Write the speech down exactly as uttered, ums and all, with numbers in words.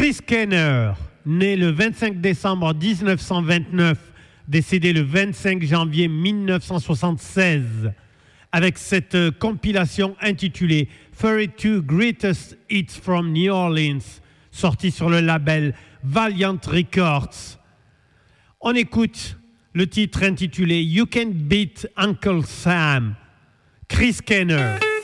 Chris Kenner, né le vingt-cinq décembre dix-neuf cent vingt-neuf, décédé le vingt-cinq janvier mille neuf cent soixante-seize, avec cette euh, compilation intitulée thirty-two Greatest Hits from New Orleans, sortie sur le label Valiant Records. On écoute le titre intitulé You Can Beat Uncle Sam, Chris Kenner.